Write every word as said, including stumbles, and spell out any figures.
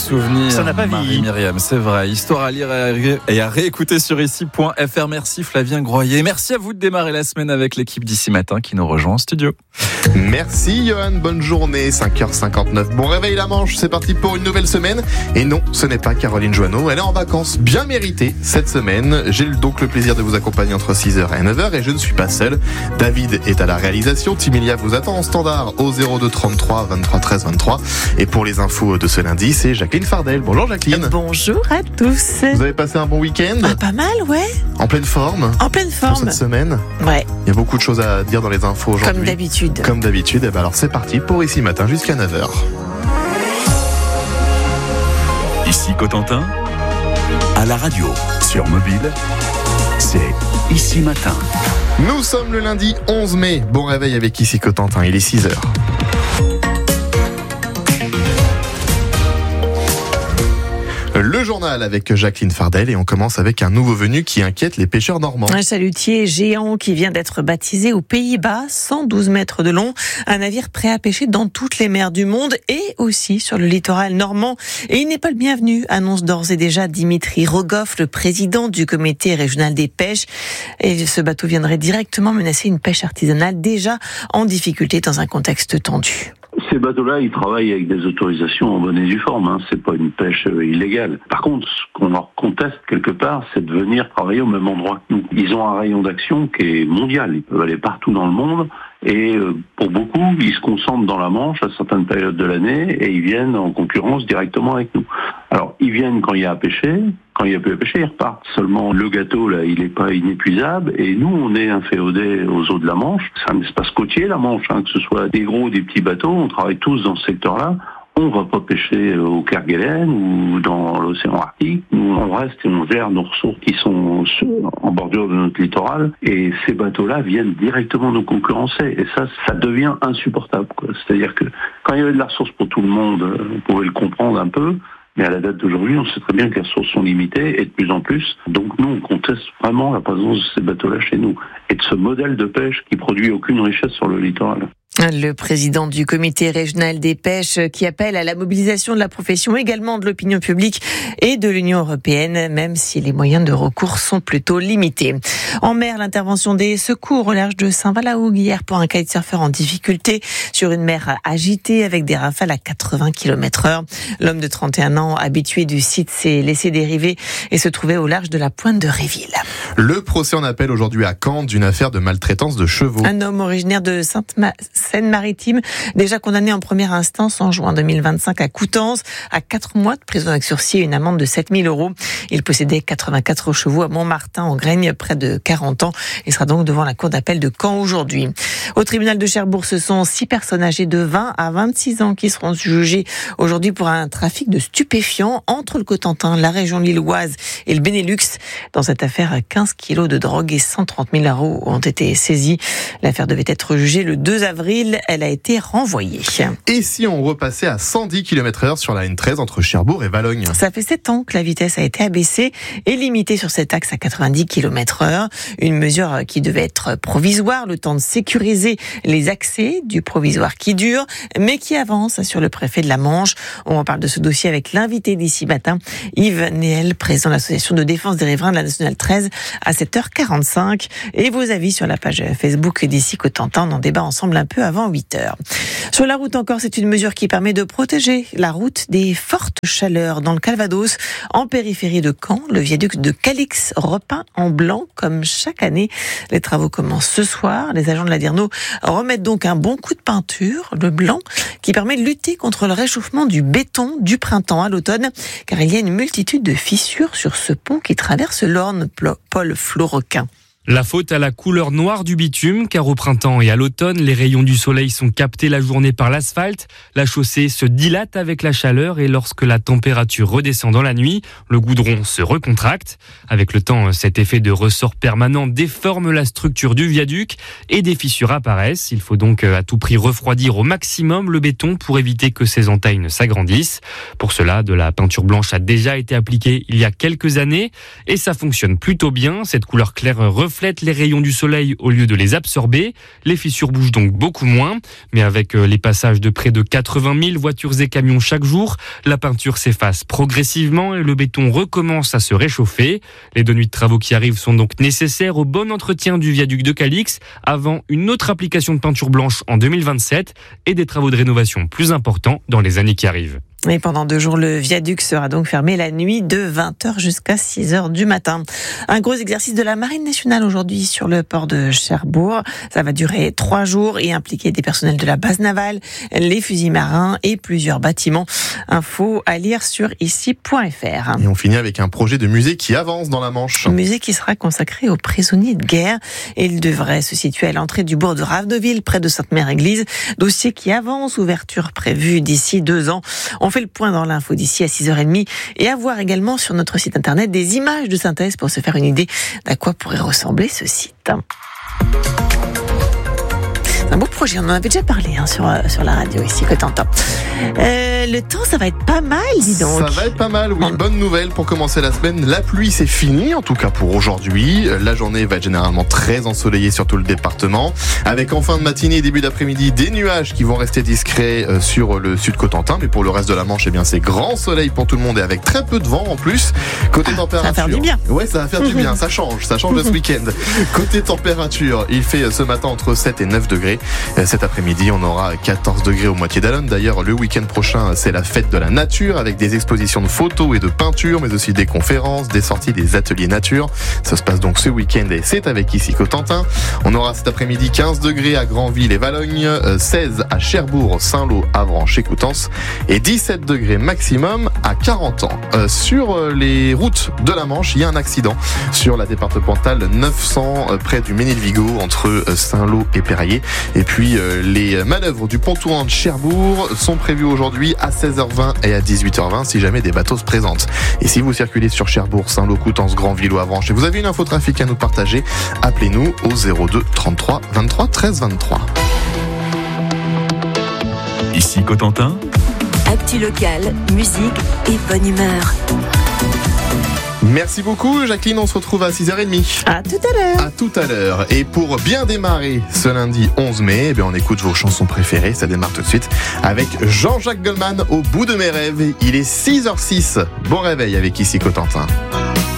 souvenirs. Ça n'a pas vieilli. Marie-Myriam, c'est vrai. Histoire à lire et à réécouter sur ici point f r. Merci Flavien Groyer. Merci à vous de démarrer la semaine avec l'équipe d'Ici Matin qui nous rejoint en studio. Merci Johan, bonne journée, cinq heures cinquante-neuf. Bon réveil la Manche, c'est parti pour une nouvelle semaine. Et non, ce n'est pas Caroline Joanneau, elle est en vacances bien méritées cette semaine. J'ai donc le plaisir de vous accompagner entre six heures et neuf heures et je ne suis pas seul. David est à la réalisation, Timilia vous attend en standard au zéro deux trente-trois vingt-trois treize vingt-trois. Et pour les infos de ce lundi, c'est Jacqueline Fardel. Bonjour Jacqueline. Bonjour à tous. Vous avez passé un bon week-end ? Ah, pas mal, ouais. En pleine forme ? En pleine Pour forme. cette semaine ? Ouais. Il y a beaucoup de choses à dire dans les infos aujourd'hui. Comme d'habitude. Comme d'habitude. Et ben alors c'est parti pour Ici Matin jusqu'à neuf heures. Ici Cotentin, à la radio, sur mobile, c'est Ici Matin. Nous sommes le lundi onze mai. Bon réveil avec Ici Cotentin, il est six heures. Le journal avec Jacqueline Fardel et on commence avec un nouveau venu qui inquiète les pêcheurs normands. Un chalutier géant qui vient d'être baptisé aux Pays-Bas, cent douze mètres de long, un navire prêt à pêcher dans toutes les mers du monde et aussi sur le littoral normand. Et il n'est pas le bienvenu, annonce d'ores et déjà Dimitri Rogoff, le président du comité régional des pêches. Et ce bateau viendrait directement menacer une pêche artisanale déjà en difficulté dans un contexte tendu. Ces bateaux-là, ils travaillent avec des autorisations en bonne et due forme. Hein. C'est pas une pêche euh, illégale. Par contre, ce qu'on leur conteste quelque part, c'est de venir travailler au même endroit que nous. Ils ont un rayon d'action qui est mondial. Ils peuvent aller partout dans le monde. Et euh, pour beaucoup, ils se concentrent dans la Manche à certaines périodes de l'année et ils viennent en concurrence directement avec nous. Alors, ils viennent quand il y a à pêcher. Quand il n'y a plus à pêcher, ils repartent. Seulement, le gâteau, là, il n'est pas inépuisable. Et nous, on est inféodés aux eaux de la Manche. C'est un espace côtier, la Manche, hein, que ce soit des gros ou des petits bateaux. On travaille tous dans ce secteur-là. On ne va pas pêcher au Kerguelen ou dans l'océan Arctique. Nous, on reste et on gère nos ressources qui sont en bordure de notre littoral. Et ces bateaux-là viennent directement nous concurrencer. Et ça, ça devient insupportable, quoi. C'est-à-dire que quand il y avait de la ressource pour tout le monde, on pouvait le comprendre un peu. Mais à la date d'aujourd'hui, on sait très bien que les ressources sont limitées et de plus en plus. Donc nous, on conteste vraiment la présence de ces bateaux-là chez nous et de ce modèle de pêche qui produit aucune richesse sur le littoral. Le président du comité régional des pêches qui appelle à la mobilisation de la profession, également de l'opinion publique et de l'Union européenne, même si les moyens de recours sont plutôt limités. En mer, l'intervention des secours au large de Saint-Valahougue hier pour un kitesurfer en difficulté sur une mer agitée avec des rafales à quatre-vingts kilomètres heure. L'homme de trente et un ans, habitué du site, s'est laissé dériver et se trouvait au large de la pointe de Réville. Le procès en appel aujourd'hui à Caen d'une affaire de maltraitance de chevaux. Un homme originaire de Sainte-Seine-Maritime, déjà condamné en première instance en juin deux mille vingt-cinq à Coutances, à quatre mois de prison avec sursis et une amende de sept mille euros. Il possédait quatre-vingt-quatre chevaux à Montmartin en Graigne, près de quarante ans, et sera donc devant la cour d'appel de Caen aujourd'hui. Au tribunal de Cherbourg, ce sont six personnes âgées de vingt à vingt-six ans qui seront jugées aujourd'hui pour un trafic de stupéfiants entre le Cotentin, la région lilloise et le Benelux. Dans cette affaire, quinze kilos de drogue et cent trente mille euros ont été saisis. L'affaire devait être jugée le deux avril. Elle a été renvoyée. Et si on repassait à cent dix kilomètres heure sur la N treize entre Cherbourg et Valognes ? Ça fait sept ans que la vitesse a été abaissée et limitée sur cet axe à quatre-vingt-dix kilomètres heure. Une mesure qui devait être provisoire, le temps de sécuriser les accès du provisoire qui dure, mais qui avance sur le préfet de la Manche. On reparle de ce dossier avec l'invité d'Ici Matin, Yves Néel, président de l'association de défense des riverains de la Nationale treize, à sept heures quarante-cinq. Et vos avis sur la page Facebook d'Ici Cotentin, on en débat ensemble un peu avant huit heures. Sur la route encore, c'est une mesure qui permet de protéger la route des fortes chaleurs dans le Calvados. En périphérie de Caen, le viaduc de Calix repeint en blanc comme chaque année. Les travaux commencent ce soir. Les agents de la DIRNO remettent donc un bon coup de peinture, le blanc, qui permet de lutter contre le réchauffement du béton du printemps à l'automne, car il y a une multitude de fissures sur ce pont qui traverse l'Orne, Paul Florequin. La faute à la couleur noire du bitume, car au printemps et à l'automne, les rayons du soleil sont captés la journée par l'asphalte. La chaussée se dilate avec la chaleur et lorsque la température redescend dans la nuit, le goudron se recontracte. Avec le temps, cet effet de ressort permanent déforme la structure du viaduc et des fissures apparaissent. Il faut donc à tout prix refroidir au maximum le béton pour éviter que ces entailles ne s'agrandissent. Pour cela, de la peinture blanche a déjà été appliquée il y a quelques années et ça fonctionne plutôt bien. Cette couleur claire reflète reflète les rayons du soleil au lieu de les absorber. Les fissures bougent donc beaucoup moins. Mais avec les passages de près de quatre-vingt mille voitures et camions chaque jour, la peinture s'efface progressivement et le béton recommence à se réchauffer. Les deux nuits de travaux qui arrivent sont donc nécessaires au bon entretien du viaduc de Calix avant une autre application de peinture blanche en deux mille vingt-sept et des travaux de rénovation plus importants dans les années qui arrivent. Et pendant deux jours, le viaduc sera donc fermé la nuit de vingt heures jusqu'à six heures du matin. Un gros exercice de la Marine nationale aujourd'hui sur le port de Cherbourg. Ça va durer trois jours et impliquer des personnels de la base navale, les fusils marins et plusieurs bâtiments. Info à lire sur ici point f r. Et on finit avec un projet de musée qui avance dans la Manche. Un musée qui sera consacré aux prisonniers de guerre. Et il devrait se situer à l'entrée du bourg de Ravedeville, près de Sainte-Mère-Église. Dossier qui avance, ouverture prévue d'ici deux ans. On fait le point dans l'info d'ici à six heures trente et à voir également sur notre site internet des images de synthèse pour se faire une idée d'à quoi pourrait ressembler ce site. Un beau projet, on en avait déjà parlé hein, sur, sur la radio ici, Cotentin. Euh, le temps, ça va être pas mal, dis donc. Ça va être pas mal, oui. Bonne nouvelle pour commencer la semaine. La pluie, c'est fini, en tout cas pour aujourd'hui. La journée va être généralement très ensoleillée sur tout le département. Avec en fin de matinée et début d'après-midi, des nuages qui vont rester discrets sur le sud Cotentin. Mais pour le reste de la Manche, eh bien, c'est grand soleil pour tout le monde et avec très peu de vent en plus. Côté ah, température. Ça va faire du bien. Ouais, ça va faire du bien. Ça change. Ça change de ce week-end. Côté température, il fait ce matin entre sept et neuf degrés. Cet après-midi, on aura quatorze degrés au Moitié d'Allonne. D'ailleurs, le week-end prochain, c'est la fête de la nature avec des expositions de photos et de peintures, mais aussi des conférences, des sorties, des ateliers nature. Ça se passe donc ce week-end et c'est avec ici Cotentin. On aura cet après-midi quinze degrés à Granville et Valognes, seize à Cherbourg, Saint-Lô, Avranches et Coutances et dix-sept degrés maximum à quarante ans. Euh, sur les routes de la Manche, il y a un accident sur la départementale neuf cents euh, près du Ménil-Vigo entre euh, Saint-Lô et Péraillé. Et puis euh, les manœuvres du pontoin de Cherbourg sont prévues aujourd'hui à seize heures vingt et à dix-huit heures vingt si jamais des bateaux se présentent. Et si vous circulez sur Cherbourg, Saint-Lô, Coutances, Granville ou Avranches et vous avez une info trafic à nous partager, appelez-nous au zéro deux trente-trois vingt-trois treize vingt-trois. Ici Cotentin. Actu locale, musique et bonne humeur. Merci beaucoup Jacqueline, on se retrouve à six heures trente. À tout à l'heure. À tout à l'heure. Et pour bien démarrer ce lundi onze mai, eh bien on écoute vos chansons préférées. Ça démarre tout de suite avec Jean-Jacques Goldman, Au bout de mes rêves. Il est six heures six. Bon réveil avec ici Cotentin.